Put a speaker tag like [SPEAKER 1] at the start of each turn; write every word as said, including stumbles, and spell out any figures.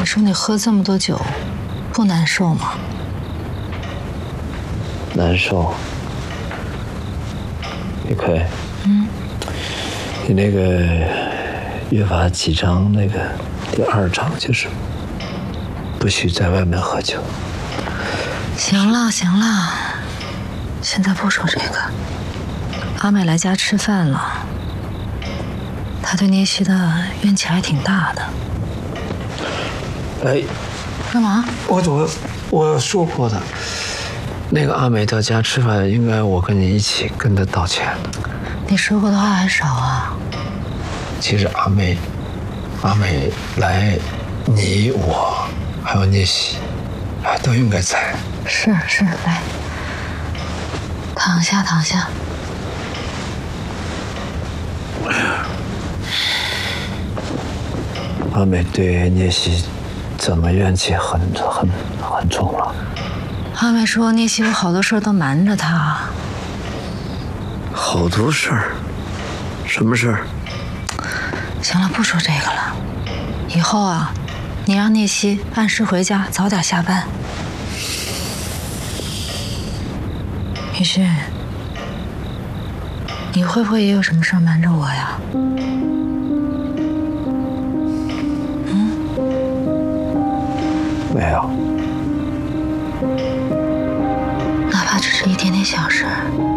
[SPEAKER 1] 说你喝这么多酒，不难受吗？
[SPEAKER 2] 难受。李逵，
[SPEAKER 1] 嗯，
[SPEAKER 2] 你那个约法几章那个第二章就是不许在外面喝酒。
[SPEAKER 1] 行了行了，现在不说这个。阿美来家吃饭了，她对聂西的怨气还挺大的。
[SPEAKER 2] 哎，
[SPEAKER 1] 干嘛？
[SPEAKER 2] 我我我说过的，那个阿美到家吃饭，应该我跟你一起跟她道歉。
[SPEAKER 1] 你说过的话还少啊。
[SPEAKER 2] 其实阿美，阿美来，你我还有聂西，哎，都应该在。
[SPEAKER 1] 是是，来，躺下躺下。
[SPEAKER 2] 阿美对聂西怎么怨气很很很重了？
[SPEAKER 1] 阿美说聂西有好多事儿都瞒着她。
[SPEAKER 2] 好多事儿？什么事儿？
[SPEAKER 1] 行了，不说这个了。以后啊，你让聂西按时回家，早点下班。雨轩，你会不会也有什么事儿瞒着我呀？嗯？
[SPEAKER 2] 没有。
[SPEAKER 1] 哪怕只是一点点小事儿。